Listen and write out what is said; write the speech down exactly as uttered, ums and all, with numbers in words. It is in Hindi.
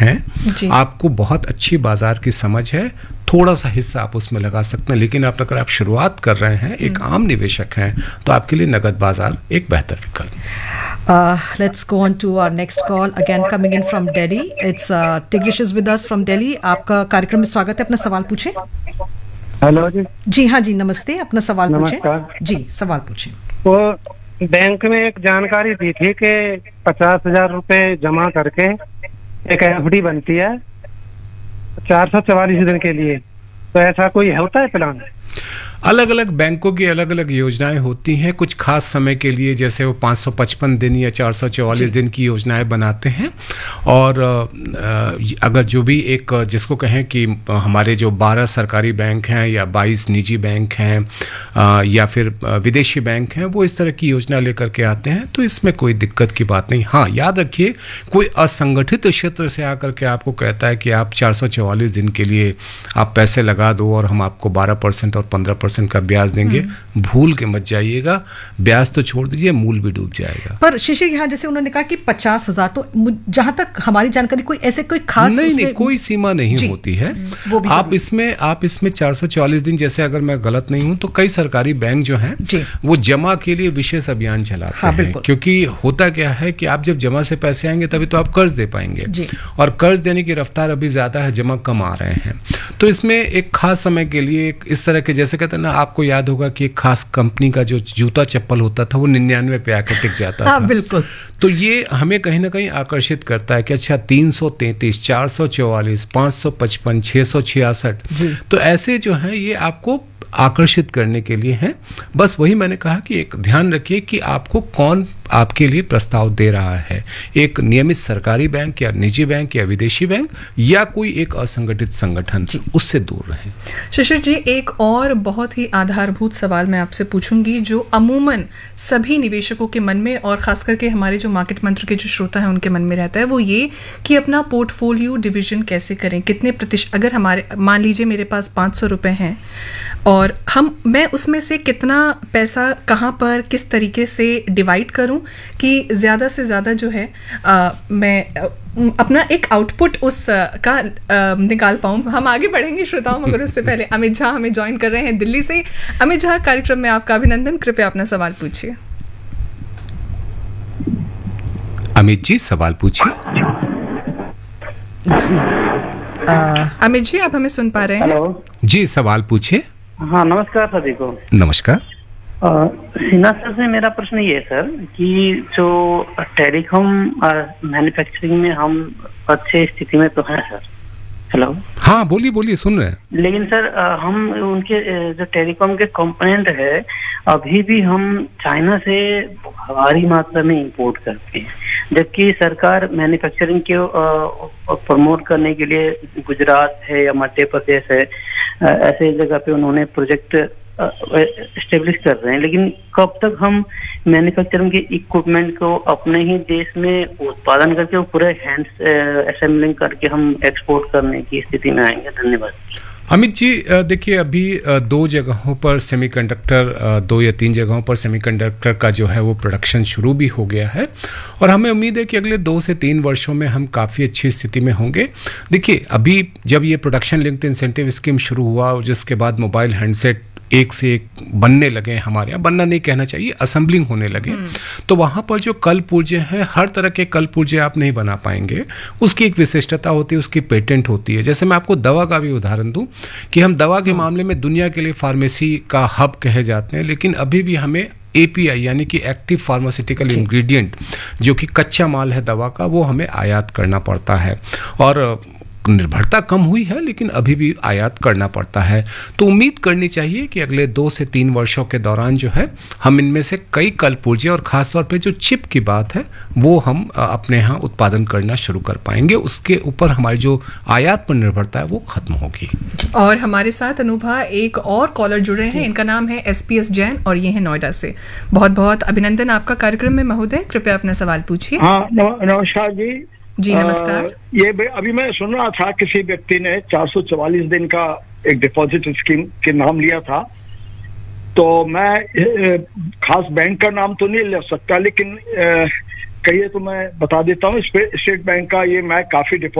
हैं, आपको बहुत अच्छी बाजार की समझ है, थोड़ा सा हिस्सा आप उसमें लगा सकते हैं, लेकिन आप अगर आप शुरुआत कर रहे हैं, एक आम निवेशक हैं, तो आपके लिए नगद बाजार एक बेहतर विकल्प। Let's go on to our next call, again coming in from Delhi, it's टिग्रिश is with us from Delhi. आपका कार्यक्रम में स्वागत है, अपना सवाल पूछें। हेलो जी। जी हाँ जी, नमस्ते, अपना सवाल पूछें। नमस्कार जी, सवाल पूछें। तो बैंक में एक जानकारी दी थी कि पचास हजार रुपए जमा करके एक एफडी बनती है चार सौ चवालीस दिन के लिए, तो ऐसा कोई होता है प्लान? अलग अलग बैंकों की अलग अलग योजनाएं होती हैं, कुछ खास समय के लिए, जैसे वो पाँच सौ पचपन दिन या चार सौ चौवालीस दिन की योजनाएं बनाते हैं। और अगर जो भी एक जिसको कहें कि हमारे जो बारह सरकारी बैंक हैं या बाईस निजी बैंक हैं या फिर विदेशी बैंक हैं, वो इस तरह की योजना लेकर के आते हैं, तो इसमें कोई दिक्कत की बात नहीं। हाँ, याद रखिए, कोई असंगठित क्षेत्र से आकर के आपको कहता है कि आप चार सौ चौवालीस दिन के लिए आप पैसे लगा दो और हम आपको बारह परसेंट और पंद्रह परसेंट का ब्याज देंगे, भूल के मत जाइएगा। ब्याज तो छोड़ दीजिए, मूल भी डूब जाएगा। पर शिशिर, यहाँ जैसे उन्होंने कहा कि पचास हजार, तो जहां तक हमारी जानकारी कोई ऐसे कोई खास नहीं नहीं कोई सीमा नहीं होती है। आप इसमें आप इसमें चार सौ चौवालीस दिन, जैसे अगर मैं गलत नहीं हूं तो कई सरकारी बैंक जो हैं वो जमा के लिए विशेष अभियान चलाते हाँ, हैं, क्योंकि होता क्या है कि आप जब जमा से पैसे आएंगे तभी तो आप कर्ज दे पाएंगे, और कर्ज देने की रफ्तार अभी ज्यादा है, जमा कम आ रहे हैं। तो इसमें एक खास समय के लिए इस तरह के, जैसे कहते हैं ना, आपको याद होगा कि एक खास कंपनी का जो जूता चप्पल होता था वो निन्यानवे पे आकर टिक जाता हाँ, था। बिल्कुल। तो ये हमें कहीं ना कहीं आकर्षित करता है कि अच्छा तीन सौ तैंतीस, चार सौ चौवालीस, पाँच सौ पचपन, छह सौ छियासठ, तो ऐसे जो हैं ये आपको आकर्षित करने के लिए हैं। बस वही मैंने कहा कि एक ध्यान रखिए कि आपको कौन आपके लिए प्रस्ताव दे रहा है, एक नियमित सरकारी बैंक या निजी बैंक या विदेशी बैंक या कोई एक असंगठित संगठन, उससे दूर रहें। शिशिर जी, एक और बहुत ही आधारभूत सवाल मैं आपसे पूछूंगी जो अमूमन सभी निवेशकों के मन में और खास करके हमारे जो मार्केट मंत्र के जो श्रोता हैं उनके मन में रहता है, वो ये कि अपना पोर्टफोलियो डिवीजन कैसे करें, कितने प्रतिशत, अगर हमारे मान लीजिए मेरे पास पाँच सौ रुपये हैं और हम मैं उसमें से कितना पैसा कहाँ पर किस तरीके से डिवाइड करूं कि ज़्यादा से ज़्यादा जो है आ, मैं आ, अपना एक आउटपुट उस आ, का आ, निकाल पाऊं। हम आगे बढ़ेंगे श्रोताओं, मगर उससे पहले अमित झा हमें ज्वाइन कर रहे हैं दिल्ली से। अमित झा, कार्यक्रम में आपका अभिनंदन, कृपया अपना सवाल पूछिए। अमित जी, सवाल पूछिए। अमित जी, आप हमें सुन पा रहे हैं? हेलो जी, सवाल पूछिए। हाँ, नमस्कार सभी को। नमस्कार। सिन्हा सर से मेरा प्रश्न ये है सर कि जो टेलीकॉम मैन्युफैक्चरिंग में हम अच्छे स्थिति में तो हैं सर। हेलो, हाँ बोलिए बोलिए, सुन रहे हैं। लेकिन सर हम उनके जो टेलीकॉम के कंपोनेंट है अभी भी हम चाइना से भारी मात्रा में इंपोर्ट करते हैं, जबकि सरकार मैन्युफैक्चरिंग के प्रमोट करने के लिए गुजरात है या मध्य प्रदेश है, ऐसे जगह पे उन्होंने प्रोजेक्ट एस्टेब्लिश कर रहे हैं। लेकिन कब तक हम मैन्युफैक्चरिंग के इक्विपमेंट को अपने ही देश में उत्पादन करके वो पूरे हैंड असेंबलिंग करके हम एक्सपोर्ट करने की स्थिति में आएंगे? धन्यवाद। अमित जी, देखिए अभी दो जगहों पर सेमीकंडक्टर, दो या तीन जगहों पर सेमीकंडक्टर का जो है वो प्रोडक्शन शुरू भी हो गया है और हमें उम्मीद है कि अगले दो से तीन वर्षों में हम काफ़ी अच्छी स्थिति में होंगे। देखिए, अभी जब ये प्रोडक्शन लिंक्ड इंसेंटिव स्कीम शुरू हुआ और जिसके बाद मोबाइल हैंडसेट एक से एक बनने लगे, हमारे यहाँ बनना नहीं कहना चाहिए, असेंबलिंग होने लगे, तो वहाँ पर जो कल पुर्जे हैं, हर तरह के कल पुर्जे आप नहीं बना पाएंगे। उसकी एक विशिष्टता होती है, उसकी पेटेंट होती है। जैसे मैं आपको दवा का भी उदाहरण दूं कि हम दवा के मामले में दुनिया के लिए फार्मेसी का हब कहे जाते हैं, लेकिन अभी भी हमें एपीआई यानी कि एक्टिव फार्मास्यूटिकल इंग्रेडिएंट, जो कि कच्चा माल है दवा का, वो हमें आयात करना पड़ता है और निर्भरता कम हुई है लेकिन अभी भी आयात करना पड़ता है। तो उम्मीद करनी चाहिए कि अगले दो से तीन वर्षों के दौरान जो है हम इनमें से कई कल पुर्जे और खासतौर पे जो चिप की बात है वो हम अपने यहाँ उत्पादन करना शुरू कर पाएंगे। उसके ऊपर हमारी जो आयात पर निर्भरता है वो खत्म होगी। और हमारे साथ अनुभा एक और कॉलर जुड़े हैं, इनका नाम है एसपीएस जैन और ये है नोएडा से। बहुत बहुत अभिनंदन आपका कार्यक्रम में महोदय, कृपया अपना सवाल पूछिए। हाँ, नमस्कार जी। जी नमस्कार। ये अभी मैं सुन रहा था किसी व्यक्ति ने चार सौ चवालीस दिन का एक डिपॉजिट स्कीम के नाम लिया था, तो मैं खास बैंक का नाम तो नहीं ले सकता, लेकिन कहिए तो मैं बता देता हूँ। स्टेट बैंक का ये मैं काफी